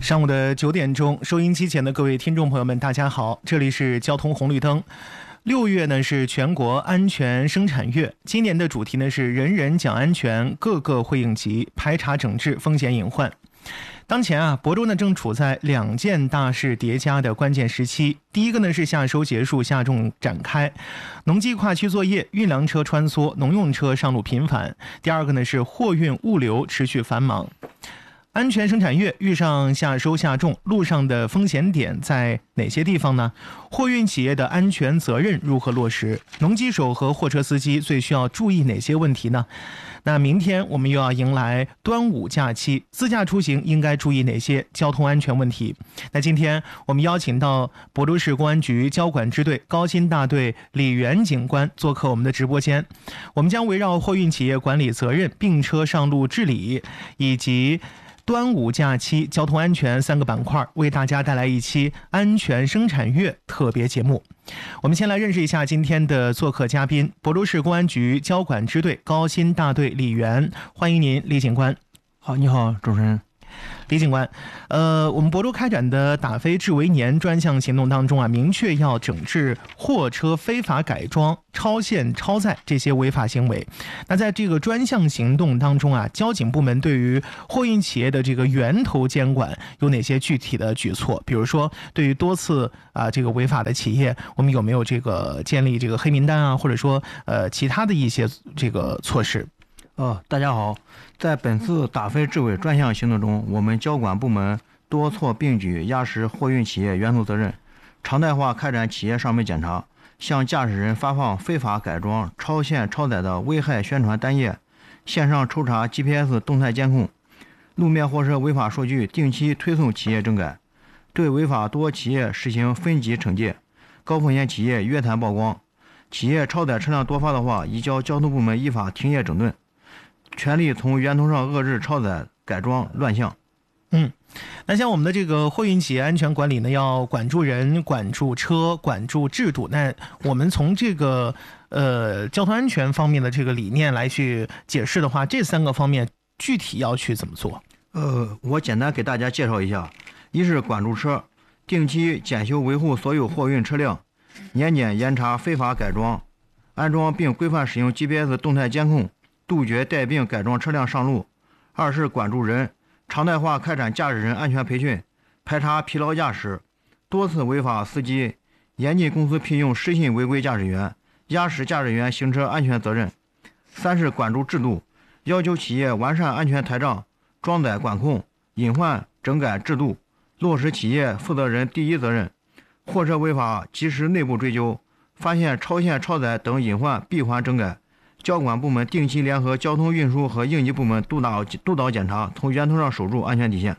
上午的9点钟，收音机前的各位听众朋友们，大家好，这里是交通红绿灯。6月呢是全国安全生产月，今年的主题呢是人人讲安全，个个会应急，排查整治风险隐患。当前亳州呢正处在2件大事叠加的关键时期。第一个呢是夏收结束，夏种展开，农机跨区作业，运粮车穿梭，农用车上路频繁。第二个呢是货运物流持续繁忙。安全生产月遇上夏收夏种，路上的风险点在哪些地方呢？货运企业的安全责任如何落实？农机手和货车司机最需要注意哪些问题呢？那明天我们又要迎来端午假期，自驾出行应该注意哪些交通安全问题？那今天我们邀请到亳州市公安局交管支队高新大队李元警官做客我们的直播间，我们将围绕货运企业管理责任、病车上路治理以及端午假期交通安全3个板块，为大家带来一期安全生产月特别节目。我们先来认识一下今天的做客嘉宾，亳州市公安局交管支队高新大队李元，欢迎您，李警官。 好，你好，主持人。 李警官，我们亳州开展的打非治为年专项行动当中明确要整治货车非法改装、超限超载这些违法行为。那在这个专项行动当中交警部门对于货运企业的这个源头监管有哪些具体的举措？比如说，对于多次这个违法的企业，我们有没有这个建立这个黑名单或者说其他的一些这个措施？ 大家好，在本次打非治伪专项行动中，我们交管部门多措并举，压实货运企业源头责任，常态化开展企业上门检查，向驾驶人发放非法改装、超限超载的危害宣传单页，线上抽查 GPS 动态监控，路面货车违法数据定期推送企业整改，对违法多企业实行分级惩戒，高风险企业约谈曝光，企业超载车辆多发的话，移交交通部门依法停业整顿，全力从源头上遏制超载、改装、乱象。 那像我们的这个货运企业安全管理呢，要管住人、管住车、管住制度。那我们从这个交通安全方面的这个理念来去解释的话，这3个方面具体要去怎么做？ 我简单给大家介绍一下。一是管住车，定期检修维护所有货运车辆，年检严查非法改装，安装并规范使用 GPS 动态监控，杜绝带病改装车辆上路。2是管住人，常态化开展驾驶人安全培训，排查疲劳驾驶、多次违法司机，严禁公司聘用失信违规驾驶员，压实驾驶员行车安全责任。3是管住制度，要求企业完善安全台账、装载管控、隐患整改制度，落实企业负责人第一责任，货车违法及时内部追究，发现超限超载等隐患闭环整改。交管部门定期联合交通运输和应急部门督导检查，从源头上守住安全底线。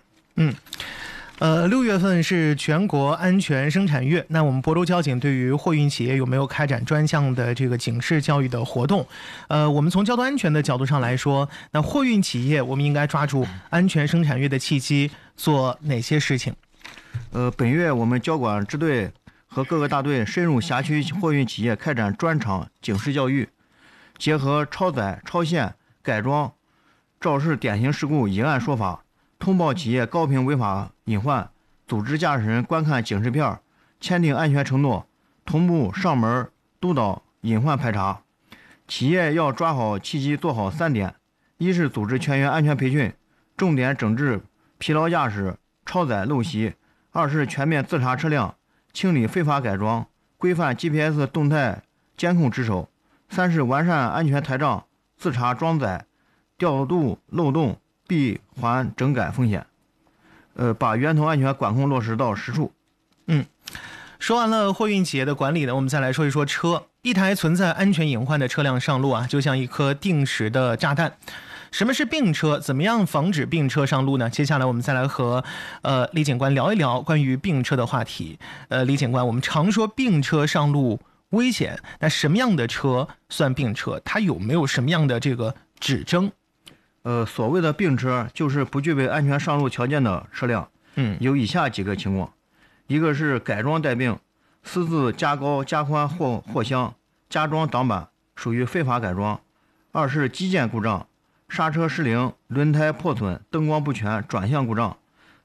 6月份是全国安全生产月，那我们亳州交警对于货运企业有没有开展专项的这个警示教育的活动？我们从交通安全的角度上来说，那货运企业我们应该抓住安全生产月的契机，做哪些事情？ 本月我们交管支队和各个大队深入辖区货运企业开展专场警示教育，结合超载、超限、改装、肇事典型事故以案说法，通报企业高频违法隐患，组织驾驶人观看警示片，签订安全承诺，同步上门督导隐患排查。企业要抓好契机，做好3点：一是组织全员安全培训，重点整治疲劳驾驶、超载陋习；二是全面自查车辆，清理非法改装，规范 GPS 动态监控值守；三是完善安全台账，自查装载，调度漏洞，闭环整改风险。把源头安全管控落实到实处。 说完了货运企业的管理呢，我们再来说一说车。一台存在安全隐患的车辆上路就像一颗定时的炸弹。什么是病车？怎么样防止病车上路呢？接下来我们再来和李警官聊一聊关于病车的话题。李警官，我们常说病车上路危险，那什么样的车算病车？它有没有什么样的这个指征？ 所谓的病车就是不具备安全上路条件的车辆。有以下几个情况：一个是改装带病，私自加高加宽货箱，加装挡板，属于非法改装；二是机件故障，刹车失灵、轮胎破损、灯光不全、转向故障；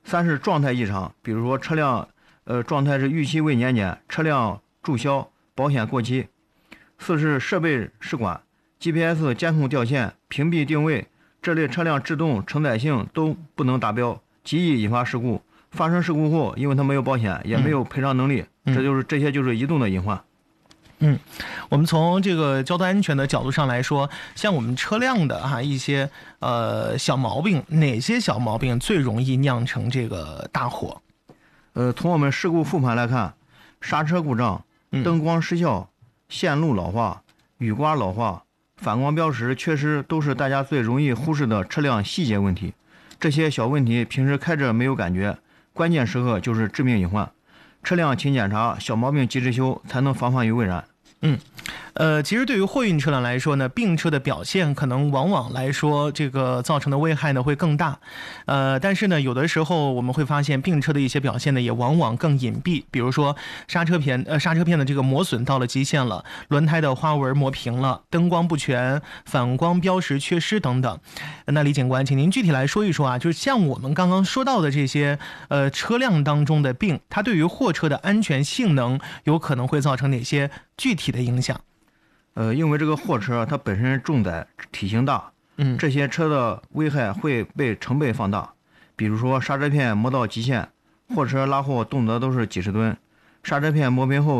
3是状态异常，比如说车辆状态是逾期未年检，车辆注销，保险过期。4是设备失管， GPS 监控掉线、屏蔽定位，这类车辆制动、承载性都不能达标，极易引发事故。发生事故后，因为它没有保险，也没有赔偿能力，这些就是移动的隐患。 我们从这个交通安全的角度上来说，像我们车辆的一些小毛病，哪些小毛病最容易酿成这个大火？ 从我们事故复盘来看，刹车故障、灯光失效、线路老化、雨刮老化、反光标识缺失，都是大家最容易忽视的车辆细节问题。这些小问题平时开着没有感觉，关键时刻就是致命隐患。车辆勤检查，小毛病及时修，才能防范于未然。 其实对于货运车辆来说呢，并车的表现可能往往来说，这个造成的危害呢会更大。但是呢，有的时候我们会发现并车的一些表现呢，也往往更隐蔽。比如说刹车片的这个磨损到了极限了，轮胎的花纹磨平了，灯光不全，反光标识缺失等等。那李警官，请您具体来说一说就是像我们刚刚说到的这些车辆当中的病，它对于货车的安全性能有可能会造成哪些具体的影响？ 因为这个货车它本身重载体型大，这些车的危害会被成倍放大。比如说刹车片磨到极限，货车拉货动辄都是几十吨，刹车片磨平后